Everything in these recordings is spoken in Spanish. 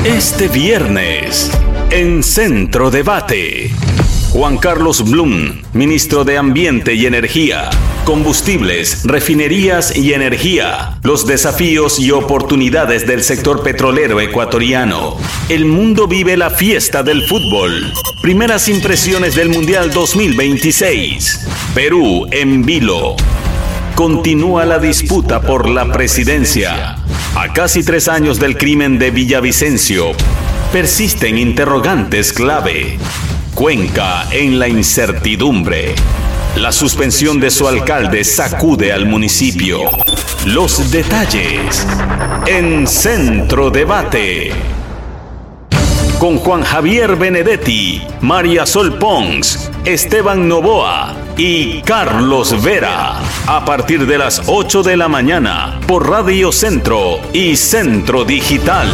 Este viernes, en Centro Debate, Juan Carlos Blum, ministro de Ambiente y Energía, combustibles, refinerías y energía, los desafíos y oportunidades del sector petrolero ecuatoriano. El mundo vive la fiesta del fútbol. Primeras impresiones del Mundial 2026. Perú en vilo. Continúa la disputa por la presidencia. A casi 3 años del crimen de Villavicencio, persisten interrogantes clave. Cuenca en la incertidumbre. La suspensión de su alcalde sacude al municipio. Los detalles en Centro Debate. Con Juan Javier Benedetti, María Sol Pons, Esteban Novoa y Carlos Vera. A partir de las 8 de la mañana por Radio Centro y Centro Digital.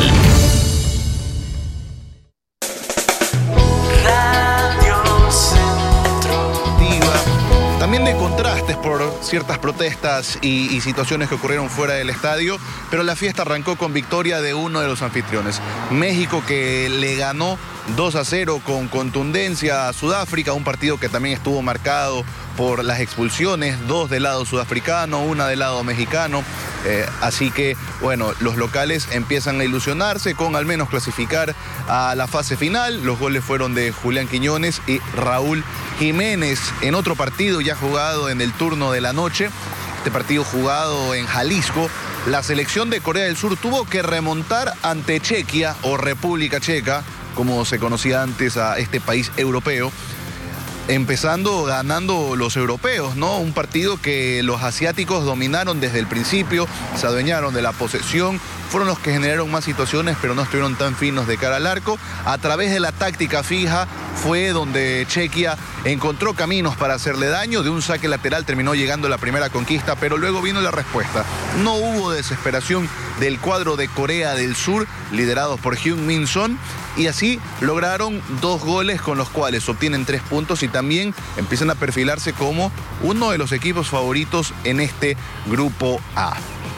También de contrastes por ciertas protestas y situaciones que ocurrieron fuera del estadio, pero la fiesta arrancó con victoria de uno de los anfitriones. México, que le ganó 2-0 con contundencia a Sudáfrica, un partido que también estuvo marcado por las expulsiones, 2 del lado sudafricano, 1 del lado mexicano. Así que, bueno, los locales empiezan a ilusionarse con al menos clasificar a la fase final. Los goles fueron de Julián Quiñones y Raúl Jiménez. En otro partido ya jugado en el turno de la noche, este partido jugado en Jalisco, la selección de Corea del Sur tuvo que remontar ante Chequia, o República Checa, como se conocía antes a este país europeo, empezando ganando los europeos, ¿no? Un partido que los asiáticos dominaron desde el principio, se adueñaron de la posesión, fueron los que generaron más situaciones, pero no estuvieron tan finos de cara al arco. A través de la táctica fija fue donde Chequia encontró caminos para hacerle daño. De un saque lateral terminó llegando la primera conquista, pero luego vino la respuesta. No hubo desesperación del cuadro de Corea del Sur, liderados por Heung-min Son, y así lograron 2 goles con los cuales obtienen 3 puntos y también empiezan a perfilarse como uno de los equipos favoritos en este grupo A.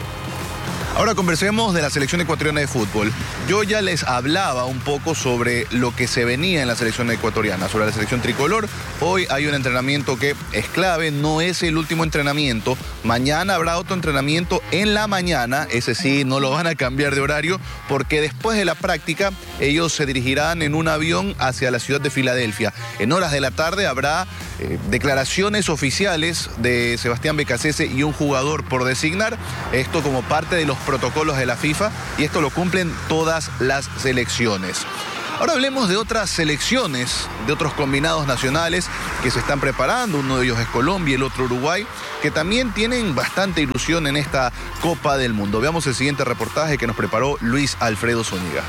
Ahora conversemos de la selección ecuatoriana de fútbol. Yo ya les hablaba un poco sobre lo que se venía en la selección ecuatoriana, sobre la selección tricolor. Hoy hay un entrenamiento que es clave, no es el último entrenamiento. Mañana habrá otro entrenamiento en la mañana, ese sí, no lo van a cambiar de horario, porque después de la práctica ellos se dirigirán en un avión hacia la ciudad de Filadelfia. En horas de la tarde habrá declaraciones oficiales de Sebastián Becasese y un jugador por designar, esto como parte de los protocolos de la FIFA, y esto lo cumplen todas las selecciones. Ahora hablemos de otras selecciones, de otros combinados nacionales que se están preparando. Uno de ellos es Colombia, el otro Uruguay, que también tienen bastante ilusión en esta Copa del Mundo. Veamos el siguiente reportaje que nos preparó Luis Alfredo Zúñiga.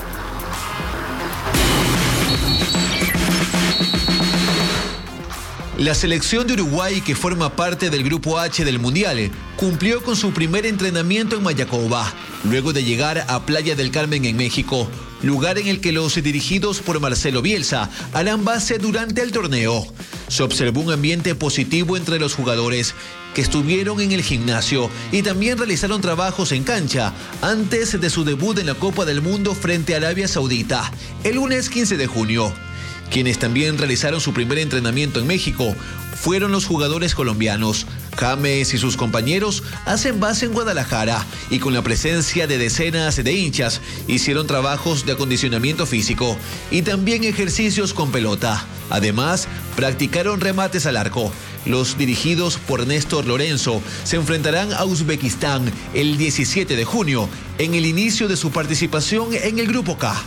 La selección de Uruguay, que forma parte del Grupo H del Mundial, cumplió con su primer entrenamiento en Mayacoba, luego de llegar a Playa del Carmen en México, lugar en el que los dirigidos por Marcelo Bielsa harán base durante el torneo. Se observó un ambiente positivo entre los jugadores, que estuvieron en el gimnasio y también realizaron trabajos en cancha antes de su debut en la Copa del Mundo frente a Arabia Saudita, el lunes 15 de junio. Quienes también realizaron su primer entrenamiento en México fueron los jugadores colombianos. James y sus compañeros hacen base en Guadalajara y con la presencia de decenas de hinchas hicieron trabajos de acondicionamiento físico y también ejercicios con pelota. Además, practicaron remates al arco. Los dirigidos por Néstor Lorenzo se enfrentarán a Uzbekistán el 17 de junio en el inicio de su participación en el Grupo K.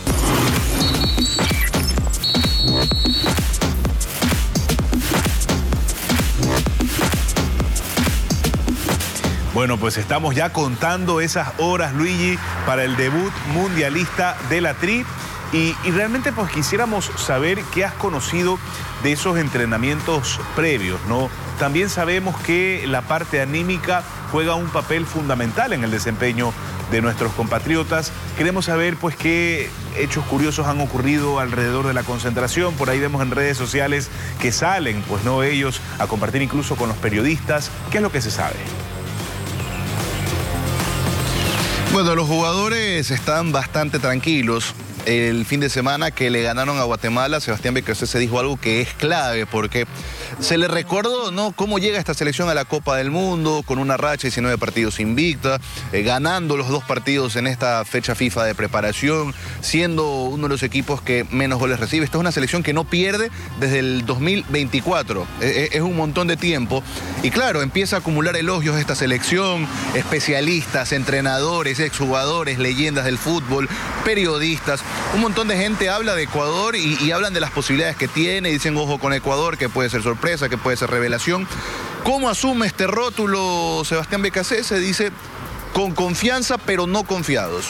Bueno, pues estamos ya contando esas horas, Luigi, para el debut mundialista de la Tri. Y realmente pues quisiéramos saber qué has conocido de esos entrenamientos previos, ¿no? También sabemos que la parte anímica juega un papel fundamental en el desempeño de nuestros compatriotas. Queremos saber pues qué hechos curiosos han ocurrido alrededor de la concentración. Por ahí vemos en redes sociales que salen, pues no, ellos a compartir incluso con los periodistas. ¿Qué es lo que se sabe? Bueno, los jugadores están bastante tranquilos. El fin de semana que le ganaron a Guatemala, Sebastián Becasese dijo algo que es clave, porque se le recordó, ¿no?, cómo llega esta selección a la Copa del Mundo, con una racha de 19 partidos invicta, ganando los 2 partidos en esta fecha FIFA de preparación, siendo uno de los equipos que menos goles recibe. Esta es una selección que no pierde desde el 2024, es un montón de tiempo, y claro, empieza a acumular elogios esta selección, especialistas, entrenadores, exjugadores, leyendas del fútbol, periodistas. Un montón de gente habla de Ecuador y hablan de las posibilidades que tiene, y dicen ojo con Ecuador, que puede ser sorpresa, que puede ser revelación. ¿Cómo asume este rótulo Sebastián Becasese? Dice, con confianza pero no confiados.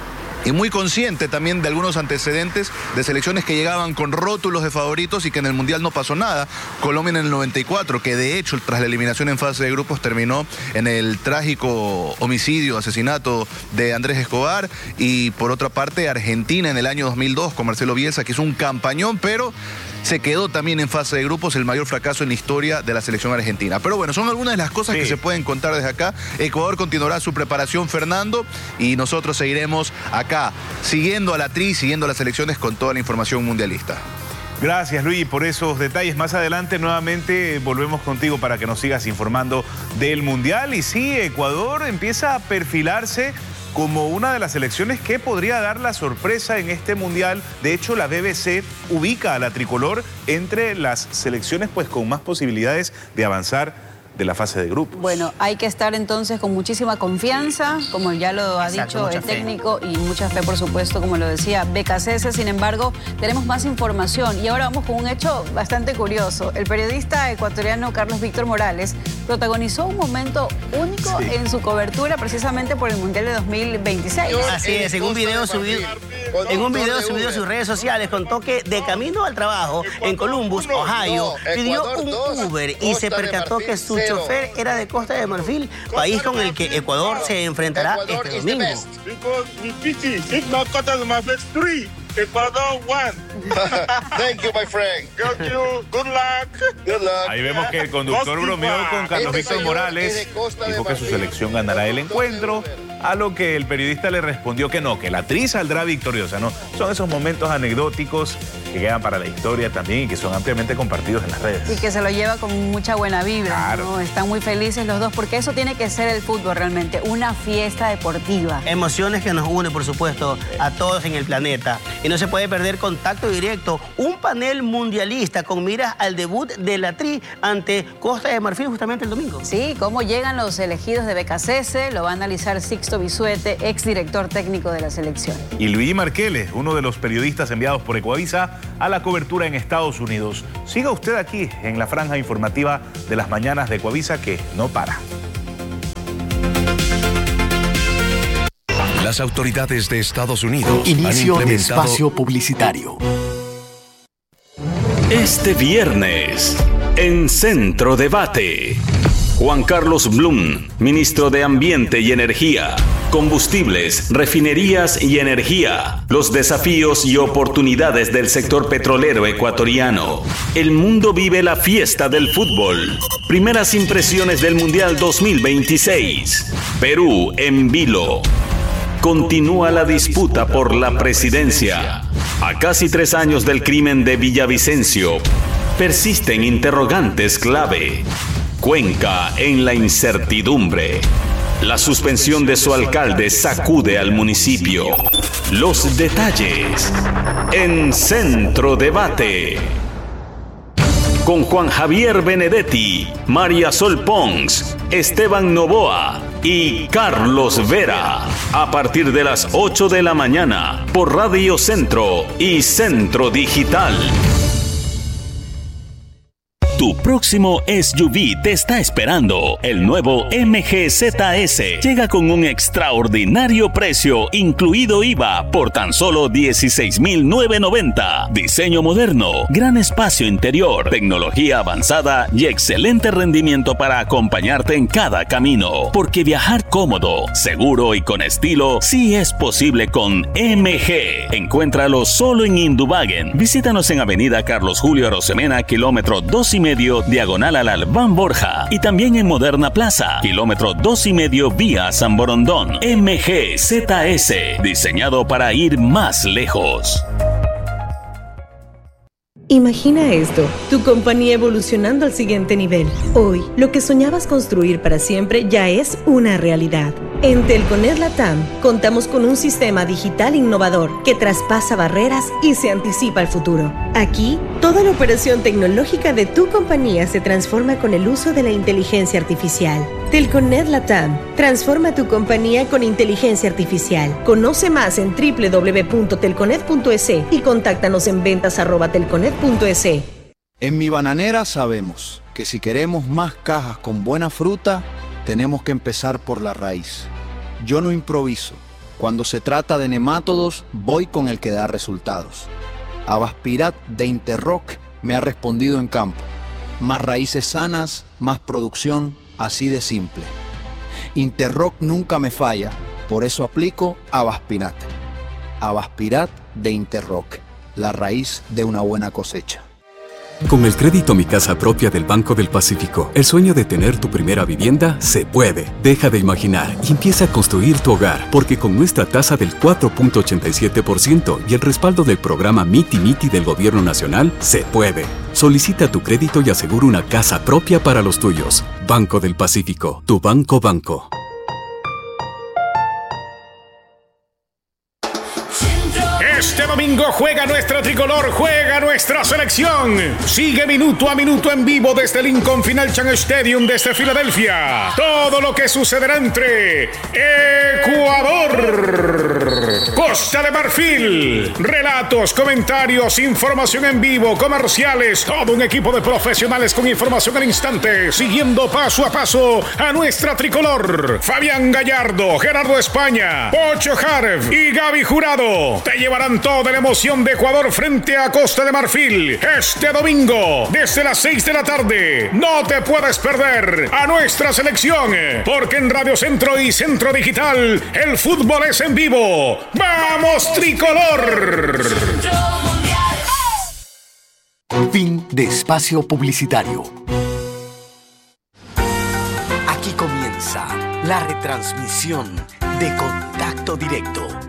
Y muy consciente también de algunos antecedentes de selecciones que llegaban con rótulos de favoritos y que en el Mundial no pasó nada. Colombia en el 94, que de hecho tras la eliminación en fase de grupos terminó en el trágico homicidio, asesinato de Andrés Escobar. Y por otra parte Argentina en el año 2002 con Marcelo Bielsa, que hizo un campañón, pero se quedó también en fase de grupos, el mayor fracaso en la historia de la selección argentina. Pero bueno, son algunas de las cosas que se pueden contar desde acá. Ecuador continuará su preparación, Fernando, y nosotros seguiremos acá, siguiendo a la Tri, siguiendo a las selecciones con toda la información mundialista. Gracias, Luis, por esos detalles. Más adelante nuevamente volvemos contigo para que nos sigas informando del Mundial. Y sí, Ecuador empieza a perfilarse como una de las selecciones que podría dar la sorpresa en este Mundial. De hecho, la BBC ubica a la tricolor entre las selecciones pues con más posibilidades de avanzar de la fase de grupos. Bueno, hay que estar entonces con muchísima confianza, como ya lo ha dicho el técnico, y mucha fe, por supuesto, como lo decía Becasese. Sin embargo, tenemos más información y ahora vamos con un hecho bastante curioso. El periodista ecuatoriano Carlos Víctor Morales protagonizó un momento único en su cobertura precisamente por el Mundial de 2026. Así es, en un video subido a sus redes sociales contó que de camino al trabajo en Columbus, Ohio, pidió un Uber y se percató que su chofer era de Costa de Marfil, país con el que Ecuador se enfrentará este domingo. Ecuador won. Thank you, my friend. Thank you. Good luck. Good luck. Ahí vemos que el conductor bromeó con Carlos Víctor Morales, dijo que su selección ganará el encuentro, a lo que el periodista le respondió que no, que la Tri saldrá victoriosa, ¿no? Son esos momentos anecdóticos que quedan para la historia también y que son ampliamente compartidos en las redes. Y que se lo lleva con mucha buena vibra, claro, ¿no? Están muy felices los dos, porque eso tiene que ser el fútbol realmente, una fiesta deportiva. Emociones que nos unen, por supuesto, a todos en el planeta. Y no se puede perder contacto directo, un panel mundialista con miras al debut de la Tri ante Costa de Marfil justamente el domingo. Sí, cómo llegan los elegidos de Becasese, lo va a analizar Sixto Bisuete, exdirector técnico de la selección. Y Luis Marqueles, uno de los periodistas enviados por Ecuavisa a la cobertura en Estados Unidos. Siga usted aquí en la franja informativa de las mañanas de Ecuavisa, que no para. Las autoridades de Estados Unidos Inicio de espacio publicitario. Este viernes, en Centro Debate, Juan Carlos Blum, ministro de Ambiente y Energía, Combustibles, Refinerías y Energía, los desafíos y oportunidades del sector petrolero ecuatoriano. El mundo vive la fiesta del fútbol. Primeras impresiones del Mundial 2026. Perú en vilo. Continúa la disputa por la presidencia. A casi 3 años del crimen de Villavicencio, persisten interrogantes clave. Cuenca en la incertidumbre. La suspensión de su alcalde sacude al municipio. Los detalles en Centro Debate. Con Juan Javier Benedetti, María Sol Pons, Esteban Novoa y Carlos Vera. A partir de las 8 de la mañana por Radio Centro y Centro Digital. Tu próximo SUV te está esperando. El nuevo MG-ZS llega con un extraordinario precio, incluido IVA, por tan solo $16,990. Diseño moderno, gran espacio interior, tecnología avanzada y excelente rendimiento para acompañarte en cada camino. Porque viajar cómodo, seguro y con estilo sí es posible con MG. Encuéntralo solo en Indubagen. Visítanos en Avenida Carlos Julio Arosemena, kilómetro 2,5 2,5 diagonal al Albán Borja y también en Moderna Plaza, kilómetro 2,5 vía San Borondón. MGZS, diseñado para ir más lejos. Imagina esto, tu compañía evolucionando al siguiente nivel. Hoy, lo que soñabas construir para siempre ya es una realidad. En Telconet Latam, contamos con un sistema digital innovador que traspasa barreras y se anticipa al futuro. Aquí, toda la operación tecnológica de tu compañía se transforma con el uso de la inteligencia artificial. Telconet Latam, transforma tu compañía con inteligencia artificial. Conoce más en www.telconet.es y contáctanos en ventas@telconet.es. En Mi Bananera sabemos que si queremos más cajas con buena fruta, tenemos que empezar por la raíz. Yo no improviso. Cuando se trata de nemátodos, voy con el que da resultados. Avaspirat de Interroc me ha respondido en campo. Más raíces sanas, más producción, así de simple. Interroc nunca me falla, por eso aplico Avaspirat. Avaspirat de Interroc, la raíz de una buena cosecha. Con el crédito Mi Casa Propia del Banco del Pacífico, el sueño de tener tu primera vivienda se puede. Deja de imaginar y empieza a construir tu hogar, porque con nuestra tasa del 4.87% y el respaldo del programa Miti Miti del Gobierno Nacional, se puede. Solicita tu crédito y asegura una casa propia para los tuyos. Banco del Pacífico, tu banco. Este domingo juega nuestra tricolor, juega nuestra selección. Sigue minuto a minuto en vivo desde el Lincoln Financial Stadium desde Filadelfia. Todo lo que sucederá entre Ecuador, Costa de Marfil. Relatos, comentarios, información en vivo, comerciales. Todo un equipo de profesionales con información al instante, siguiendo paso a paso a nuestra tricolor. Fabián Gallardo, Gerardo España, Pocho Harf y Gaby Jurado te llevarán toda la emoción de Ecuador frente a Costa de Marfil este domingo desde las 6 de la tarde. No te puedes perder a nuestra selección, porque en Radio Centro y Centro Digital el fútbol es en vivo. ¡Vamos, tricolor! Fin de espacio publicitario. Aquí comienza la retransmisión de Contacto Directo.